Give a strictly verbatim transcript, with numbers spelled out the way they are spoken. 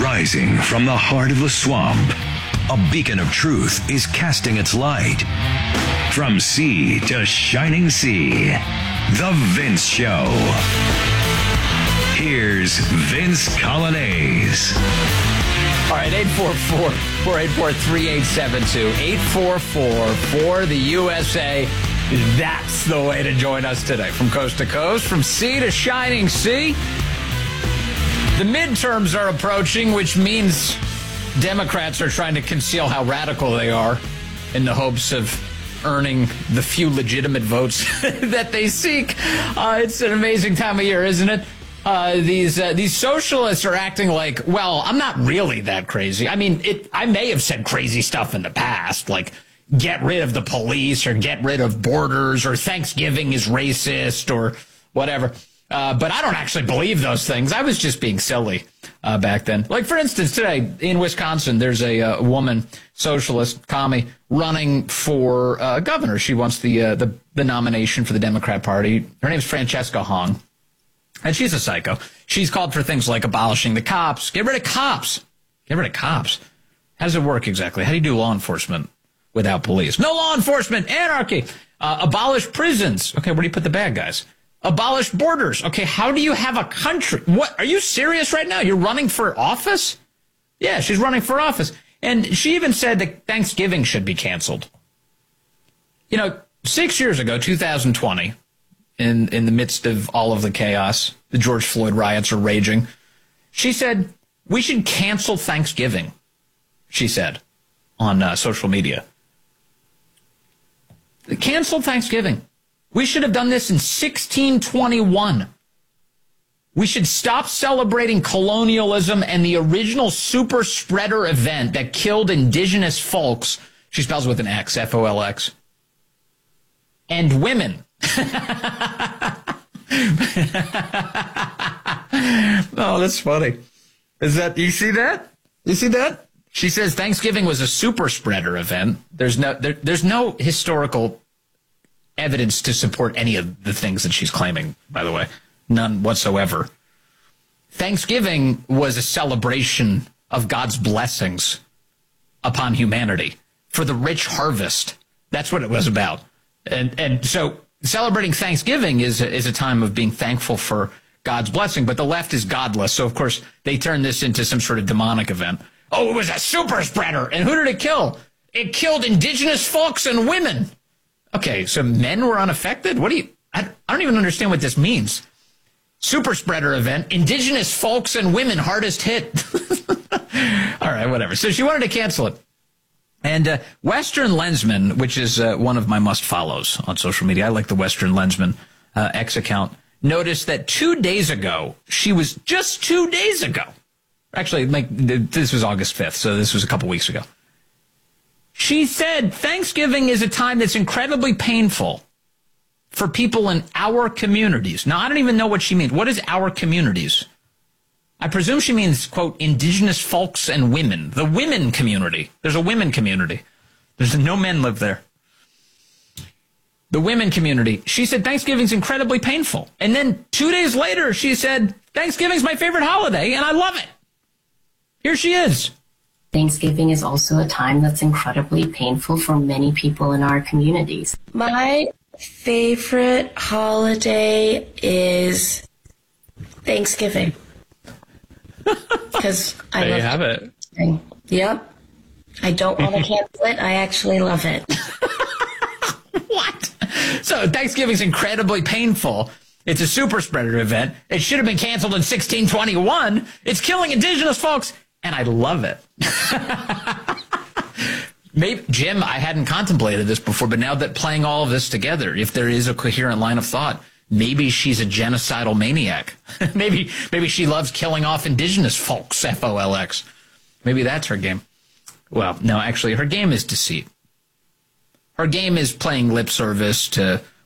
Rising from the heart of the swamp, a beacon of truth is casting its light. From sea to shining sea, The Vince Show. Here's Vince Coglianese. All right, eight four four, four eight four, three eight seven two. eight four four, for the U S A. That's the way to join us today. From coast to coast, from sea to shining sea. The midterms are approaching, which means Democrats are trying to conceal how radical they are in the hopes of earning the few legitimate votes that they seek. Uh, it's an amazing time of year, isn't it? Uh, these uh, these socialists are acting like, well, I'm not really that crazy. I mean, it. I may have said crazy stuff in the past, like get rid of the police or get rid of borders or Thanksgiving is racist or whatever. Uh, but I don't actually believe those things. I was just being silly uh, back then. Like, for instance, today in Wisconsin, there's a uh, woman, socialist, commie, running for uh, governor. She wants the, uh, the the nomination for the Democrat Party. Her name is Francesca Hong, and she's a psycho. She's called for things like abolishing the cops. Get rid of cops. Get rid of cops. How does it work exactly? How do you do law enforcement without police? No law enforcement. Anarchy. Uh, abolish prisons. Okay, where do you put the bad guys? Abolish borders. Okay, how do you have a country? What? Are you serious right now? You're running for office? Yeah, she's running for office. And she even said that Thanksgiving should be canceled. You know, six years ago, two thousand twenty, in, in the midst of all of the chaos, the George Floyd riots are raging, she said, we should cancel Thanksgiving, she said on uh, social media. Cancel Thanksgiving. We should have done this in sixteen twenty-one. We should stop celebrating colonialism and the original super spreader event that killed indigenous folks. She spells with an X, F O L X. And women. Oh, that's funny. Is that, you see that? You see that? She says Thanksgiving was a super spreader event. There's no, there, there's no historical evidence to support any of the things that she's claiming, by the way. None whatsoever. Thanksgiving was a celebration of God's blessings upon humanity for the rich harvest. That's what it was about. And and so celebrating Thanksgiving is a, is a time of being thankful for God's blessing, but the left is godless. So, of course, they turn this into some sort of demonic event. Oh, it was a super spreader. And who did it kill? It killed indigenous folks and women. Okay, so men were unaffected? What do you, I, I don't even understand what this means. Super spreader event, indigenous folks and women hardest hit. All right, whatever. So she wanted to cancel it. And uh, Western Lensman, which is uh, one of my must-follows on social media, I like the Western Lensman uh, X account, noticed that two days ago, she was just two days ago. Actually, like, this was August fifth, so this was a couple weeks ago. She said Thanksgiving is a time that's incredibly painful for people in our communities. Now, I don't even know what she means. What is our communities? I presume she means, quote, indigenous folks and women. The women community. There's a women community. There's no men live there. The women community. She said Thanksgiving's incredibly painful. And then two days later, she said Thanksgiving's my favorite holiday, and I love it. Here she is. Thanksgiving is also a time that's incredibly painful for many people in our communities. My favorite holiday is Thanksgiving. Because I there love you have it. Thanksgiving. Yep. I don't want to cancel it. I actually love it. What? So Thanksgiving's incredibly painful. It's a super spreader event. It should have been canceled in sixteen twenty-one. It's killing indigenous folks. And I love it. Maybe, Jim, I hadn't contemplated this before, but now that playing all of this together, if there is a coherent line of thought, maybe she's a genocidal maniac. maybe maybe she loves killing off indigenous folks, F O L X. Maybe that's her game. Well, no, actually, her game is deceit. Her game is playing lip service to